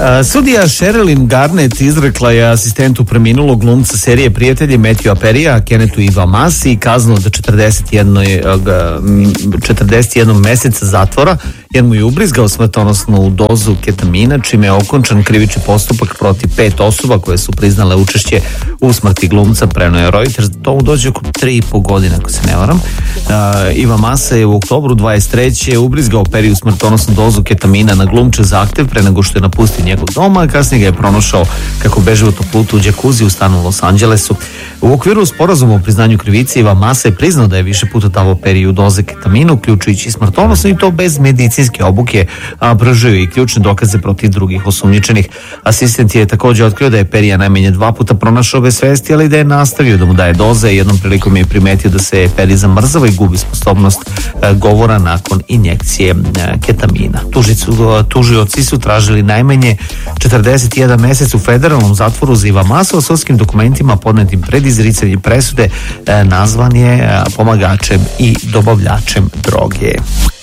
Sudija Sherilyn Garnett izrekla je asistentu preminulog glumca serije Prijatelji Matthewa Perrya, Kennethu Ivamasi, kaznu od 41 meseca zatvora, jer mu je ubrizgao smrtonosnu dozu ketamina, čime je okončan krivični postupak protiv 5 osoba koje su priznale učešće u smrti glumca, preneo je Reuters. To mu dođe oko 3,5 godine, ako se ne varam. Ivamasa je u oktobru 23. ubrizgao Perryu smrtonosnu dozu ketamina na glumčev zahtev pre nego što je napustio njegov dom, a kasnije ga je pronašao kako beže u toplutu u džakuzi u stanu u Los Angelesu. U okviru sporazuma o priznanju krivice Ivamasa je priznao da je više puta davao Perryu doze ketamina, uključujući smrtonosno, i to bez medicinske obuke, a pružio je i ključne dokaze protiv drugih osumnjičenih. Asistent je također otkrio da je Perrya najmanje 2 puta pronašao bez svesti, ali da je nastavio da mu daje doze. Jednom prilikom je primetio da se Perry zamrzava i gubi sposobnost govora nakon injekcije ketamina. Tužioci su tražili najmanje 41 mesec u federalnom zatvoru za Ivamasu, a sudskim dokumentima podnetim pred izricanje presude nazvan je pomagačem i dobavljačem droge.